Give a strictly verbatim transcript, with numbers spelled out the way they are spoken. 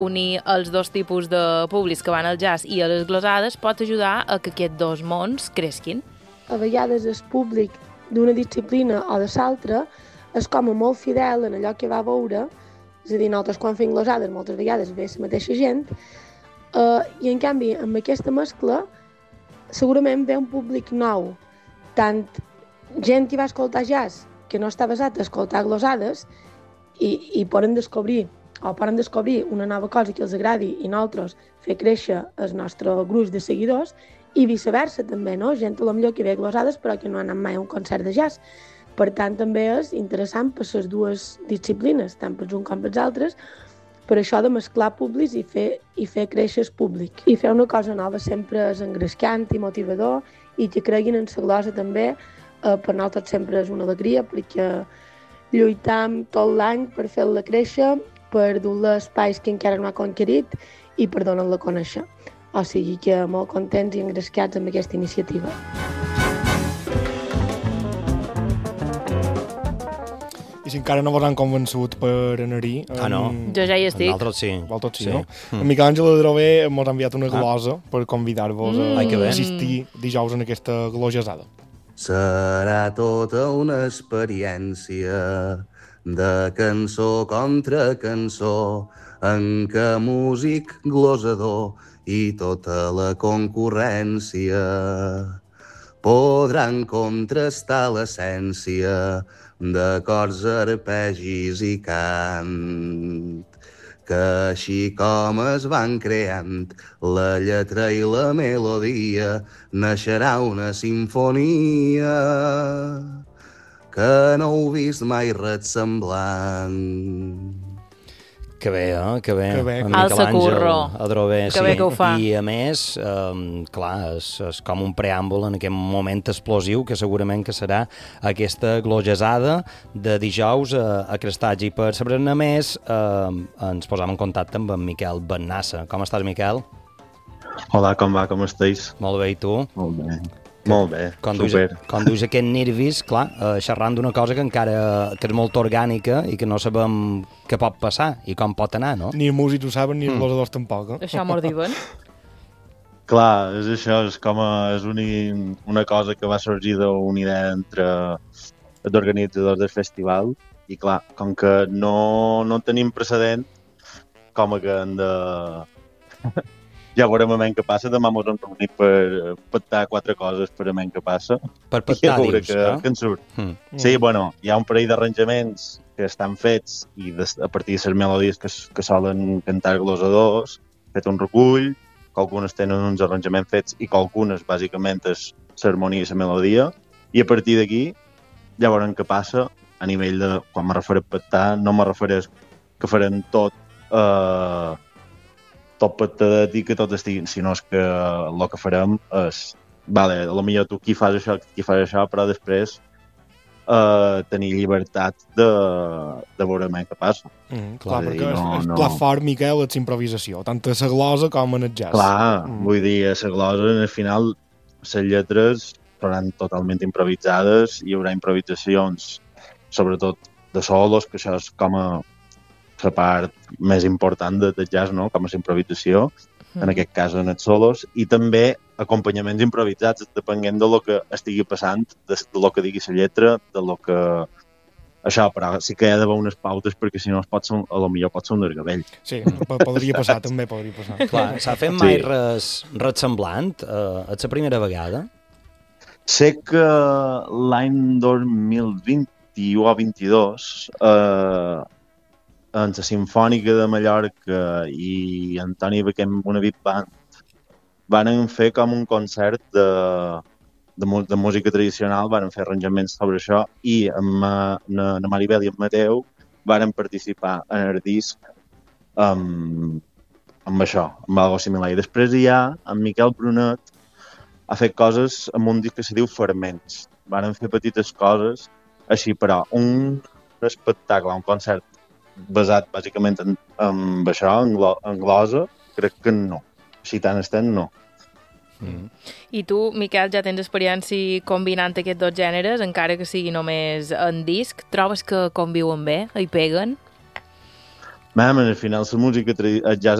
unir els dos tipus de públics que van al jazz i a les glosades pot ajudar a que aquests dos mons cresquin. A vegades el públic d'una disciplina o de l'altra és com a molt fidel en allò que va veure, és a dir, nosaltres quan fem glosades moltes vegades ve la mateixa gent, eh, i en canvi amb aquesta mescla segurament ve un públic nou, tant gent que va escoltar jazz que no està basat a escoltar glosades i, i poden descobrir o poden descobrir una nova cosa que els agradi i nosaltres fer créixer el nostre gruix de seguidors i viceversa també, no? Gent a lo millor que ve glosades però que no ha anat mai a un concert de jazz. Per tant, també és interessant per les dues disciplines, tant per un com per altres, per això de mesclar públics i fer, i fer créixer el públic. I fer una cosa nova sempre és engrescant i motivador i que creguin en la glosa també, eh, per nosaltres sempre és una alegria perquè lluitam tot l'any per fer-la créixer, per dur-la a espais que encara no ha conquerit i per donar-la a conèixer. O sigui que molt contents i engrescats amb aquesta iniciativa. I si encara no vos han convençut per anar-hi... Ah, no? Um, jo ja hi estic. Nosaltres sí. Vosaltres sí, sí. no? Mm. En Miquel Àngel Adrover mos ha enviat una glosa ah. per convidar-vos mm. a Ai, assistir dijous en aquesta glosesada. Serà tota una experiència de cançó contra cançó en què músic, glosador i tota la concurrència podran contrastar l'essència d'acords, arpegis i cant, que així com es van creant la lletra i la melodia naixerà una sinfonia que no heu vist mai res semblant. Que bé, eh? Que bé. Que bé. En Alça Miquel Àngel curro. Adrover, Que sí. bé que ho fa. I a més, eh, clar, és, és com un preàmbul en aquest moment explosiu que segurament que serà aquesta glosesada de dijous a, a Crestatge. I per saber-ne més, eh, ens posam en contacte amb en Miquel Bennassa. Com estàs, Miquel? Hola, com va? Com estàs? Molt bé, i tu? Molt bé. Molt bé, Quan duis, super. quan duis aquest nervis, clar, eh, xerrant d'una cosa que encara que és molt orgànica i que no sabem què pot passar i com pot anar, no? Ni els músics ho saben, ni els Mm. glosadors tampoc. Eh? Això m'ho diuen. Clar, és això, és com a, és un, una cosa que va sorgir d'una idea entre els organitzadors del festival i clar, com que no, no tenim precedent, com que hem de... Ja veurem a menys què passa, demà ens hem reunit per pactar quatre coses per a menys què passa. Per I pactar, a veure dius, que, eh? que en surt. Mm. Sí, bueno, hi ha un parell d'arranjaments que estan fets i de, a partir de les melodies que, que solen cantar glosadors, fet un recull, que algunes tenen uns arranjaments fets i que algunes, bàsicament, és l'harmonia i la melodia, i a partir d'aquí ja veurem què passa a nivell de, quan me refereix a pactar, no me refereix que farem tot eh, tot pactadet i que tot estigui, sinó és que el que farem és, vale, a lo millor tu qui fas això, qui fas això, però després eh, tenir llibertat de, de veure mai què passa. Mm, clar, És a dir, perquè no, el no. plat fort, Miquel, és improvisació, tant a la glosa com en el jazz. Clar, Mm. vull dir, a la glosa, al final, les lletres seran totalment improvisades, hi haurà improvisacions, sobretot de solos, que això és com a la part més important de, de jazz, no? Com a la improvisació, mm. en aquest cas en els solos, i també acompanyaments improvisats, depenent de lo que estigui passant, de, de lo que digui la lletra, de lo que... Això, però sí que hi ha d'haver unes pautes, perquè si no es pot ser, a lo millor pot ser un desgavell. Sí, podria passar, també podria passar. Clar, s'ha fet mai Sí. res, res semblant? Uh, és la primera vegada? Sé que l'any dos mil vint-i-u o vint-i-dos eh, en la Simfònica de Mallorca i Antoni Bequem, una Big Band, van fer com un concert de, de, de música tradicional, van fer arranjaments sobre això i amb na, na Maribel i en Mateu van participar en el disc amb, amb això, amb algo similar. I després hi ha en Miquel Brunet ha fet coses amb un disc que se diu Ferments. Van fer petites coses així, però un espectacle, un concert basat bàsicament en, en això, en, glo, en glosa, crec que no. Així tan estem, no. Mm. I tu, Miquel, ja tens experiència combinant aquests dos gèneres, encara que sigui només en disc. Trobes que conviuen bé? Hi peguen? Mam, al final la música, el jazz